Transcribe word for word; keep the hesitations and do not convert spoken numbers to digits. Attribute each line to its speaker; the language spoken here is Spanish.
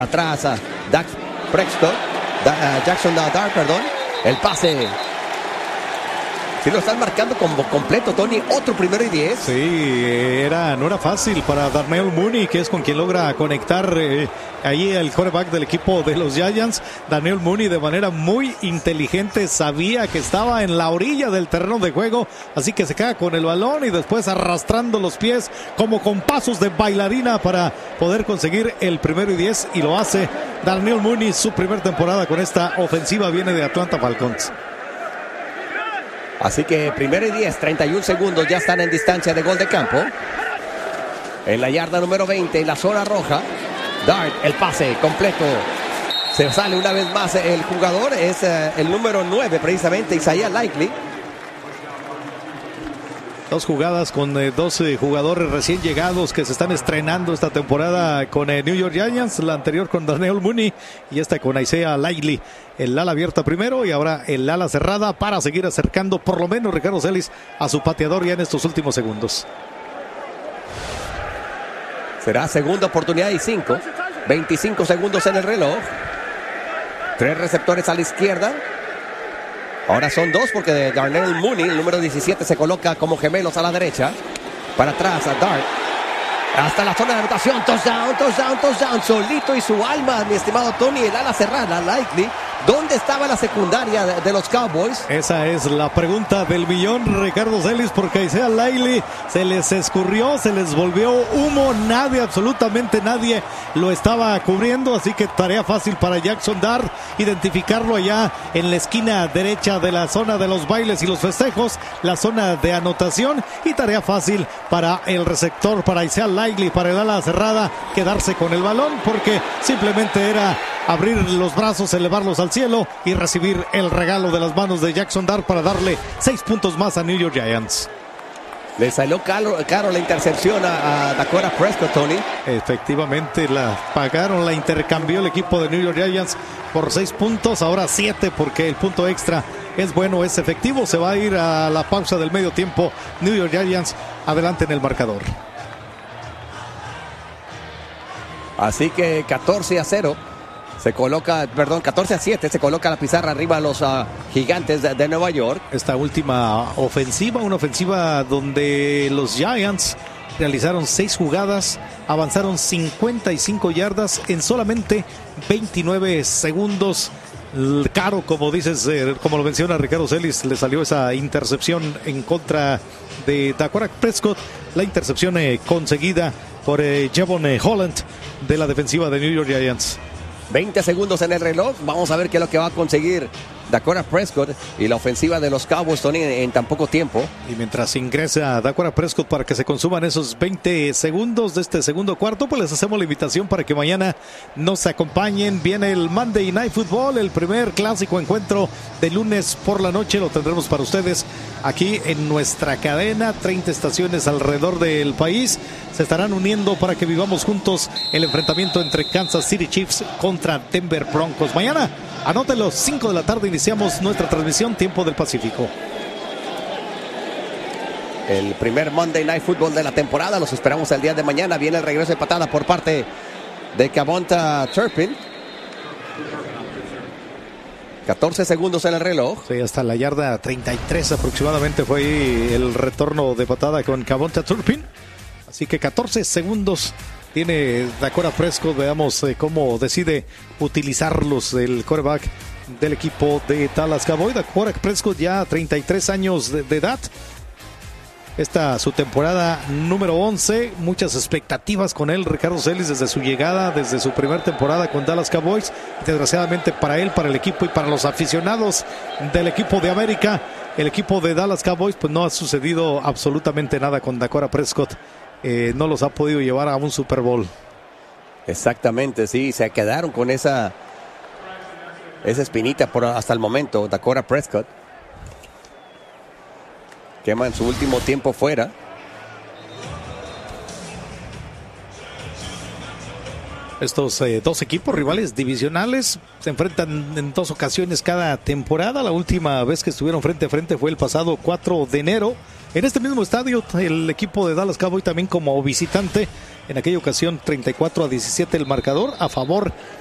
Speaker 1: Atrás a Dak Prescott, da, uh, Jackson Dart, perdón. El pase. Si lo están marcando como completo, Tony, otro primero y diez.
Speaker 2: Sí, era, no era fácil para Darnell Mooney, que es con quien logra conectar eh, ahí el quarterback del equipo de los Giants. Darnell Mooney de manera muy inteligente sabía que estaba en la orilla del terreno de juego, así que se queda con el balón y después arrastrando los pies como con pasos de bailarina para poder conseguir el primero y diez, y lo hace Darnell Mooney. Su primera temporada con esta ofensiva viene de Atlanta Falcons.
Speaker 1: Así que primero y diez, treinta y un segundos, ya están en distancia de gol de campo. En la yarda número veinte, en la zona roja. Dart, el pase completo. Se sale una vez más el jugador, es uh, el número nueve precisamente, Isaiah Likely.
Speaker 2: Dos jugadas con eh, dos eh, jugadores recién llegados que se están estrenando esta temporada con eh, New York Giants. La anterior con Darnell Mooney y esta con Isaiah Likely. El ala abierta primero y ahora el ala cerrada para seguir acercando por lo menos Ricardo Celis a su pateador ya en estos últimos segundos.
Speaker 1: Será segunda oportunidad y cinco. veinticinco segundos en el reloj. Tres receptores a la izquierda. Ahora son dos porque Darnell Mooney, el número diecisiete, se coloca como gemelos a la derecha. Para atrás a Dart. Hasta la zona de anotación. Touchdown, touchdown, touchdown. Solito y su alma, mi estimado Tony, el ala cerrada, Likely. ¿Dónde estaba la secundaria de, de los Cowboys?
Speaker 2: Esa es la pregunta del millón, Ricardo Celis, porque a Isaiah Likely se les escurrió, se les volvió humo. Nadie, absolutamente nadie lo estaba cubriendo, así que tarea fácil para Jackson Dart identificarlo allá en la esquina derecha de la zona de los bailes y los festejos, la zona de anotación, y tarea fácil para el receptor, para Isaiah Likely, para el ala cerrada, quedarse con el balón, porque simplemente era abrir los brazos, elevarlos al cielo y recibir el regalo de las manos de Jackson Dart para darle seis puntos más a New York Giants.
Speaker 1: Le salió caro, caro la intercepción a, a Dakota Prescott, Tony.
Speaker 2: Efectivamente, la pagaron, la intercambió el equipo de New York Giants por seis puntos, ahora siete, porque el punto extra es bueno, es efectivo. Se va a ir a la pausa del medio tiempo. New York Giants adelante en el marcador.
Speaker 1: Así que catorce a cero. Se coloca, perdón, catorce a siete, se coloca la pizarra arriba a los uh, Gigantes de, de Nueva York.
Speaker 2: Esta última ofensiva, una ofensiva donde los Giants realizaron seis jugadas, avanzaron cincuenta y cinco yardas en solamente veintinueve segundos. Caro, como dices, eh, como lo menciona Ricardo Celis, le salió esa intercepción en contra de Dakota Prescott, la intercepción eh, conseguida por eh, Javon eh, Holland de la defensiva de New York Giants.
Speaker 1: veinte segundos en el reloj. Vamos a ver qué es lo que va a conseguir Dakota Prescott y la ofensiva de los Cowboys, Tony, en, en tan poco tiempo.
Speaker 2: Y mientras ingresa Dakota Prescott para que se consuman esos veinte segundos de este segundo cuarto, pues les hacemos la invitación para que mañana nos acompañen. Viene el Monday Night Football, el primer clásico encuentro de lunes por la noche. Lo tendremos para ustedes aquí en nuestra cadena. treinta estaciones alrededor del país se estarán uniendo para que vivamos juntos el enfrentamiento entre Kansas City Chiefs contra Denver Broncos. Mañana, anótenlo, cinco de la tarde iniciamos nuestra transmisión, tiempo del Pacífico.
Speaker 1: El primer Monday Night Football de la temporada, los esperamos el día de mañana. Viene el regreso de patada por parte de Kevonta Turpin. catorce segundos en el reloj.
Speaker 2: Sí, hasta la yarda treinta y tres aproximadamente fue ahí el retorno de patada con Kevonta Turpin. Así que catorce segundos tiene Dakota Prescott. Veamos eh, cómo decide utilizarlos el quarterback del equipo de Dallas Cowboys. Dakota Prescott ya treinta y tres años de, de edad. Esta su temporada número once. Muchas expectativas con él, Ricardo Celis, desde su llegada, desde su primera temporada con Dallas Cowboys. Desgraciadamente para él, para el equipo y para los aficionados del equipo de América, el equipo de Dallas Cowboys, pues no ha sucedido absolutamente nada con Dakota Prescott. Eh, no los ha podido llevar a un Super Bowl.
Speaker 1: Exactamente, sí, se quedaron con esa esa espinita por hasta el momento. Dakota Prescott quema en su último tiempo fuera.
Speaker 2: Estos eh, dos equipos rivales divisionales se enfrentan en dos ocasiones cada temporada. La última vez que estuvieron frente a frente fue el pasado cuatro de enero. En este mismo estadio, el equipo de Dallas Cowboys también como visitante. En aquella ocasión, treinta y cuatro a diecisiete el marcador a favor